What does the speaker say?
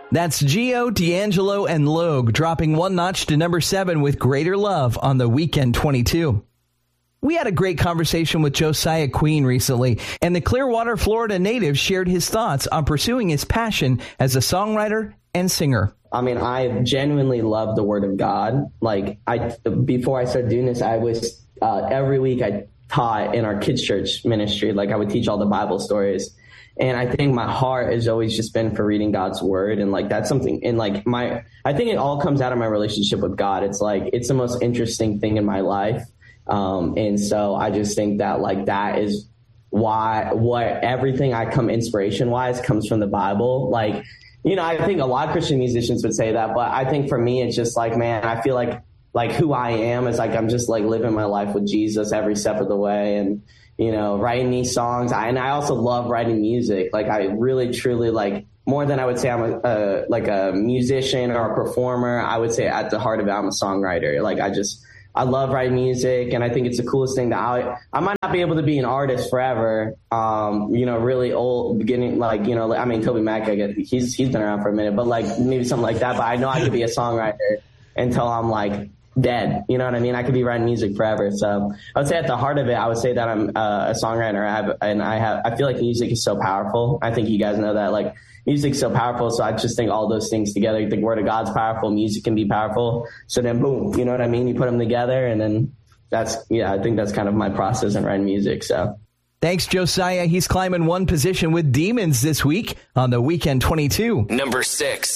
That's Gio, D'Angelo, and Logue dropping one notch to number 7 with Greater Love on the Weekend 22. We had a great conversation with Josiah Queen recently, and the Clearwater, Florida native shared his thoughts on pursuing his passion as a songwriter and singer. I mean, I genuinely love the Word of God. Like, before I started doing this, I was every week I taught in our kids' church ministry. Like, I would teach all the Bible stories. And I think my heart has always just been for reading God's word. And like, that's something, and like I think it all comes out of my relationship with God. It's like, it's the most interesting thing in my life. And so I just think that like, that is what everything I come inspiration wise comes from the Bible. Like, you know, I think a lot of Christian musicians would say that, but I think for me, it's just like, man, I feel like who I am is like, I'm just like living my life with Jesus every step of the way. And, you know, writing these songs. And I also love writing music. Like, I really, truly, like, more than I would say I'm a musician or a performer, I would say at the heart of it, I'm a songwriter. Like, I love writing music, and I think it's the coolest thing that I might not be able to be an artist forever. You know, really old, beginning, like, you know, I mean, Toby Mac, I guess he's been around for a minute, but like maybe something like that. But I know I could be a songwriter until I'm like dead. You know what I mean? I could be writing music forever. So I would say at the heart of it, I would say that I'm a songwriter. I feel like music is so powerful. I think you guys know that, like, music's so powerful. So I just think all those things together, the Word of God's powerful, music can be powerful. So then boom, you know what I mean? You put them together, and then I think that's kind of my process in writing music. So thanks, Josiah. He's climbing one position with Demons this week on the Weekend 22. Number 6.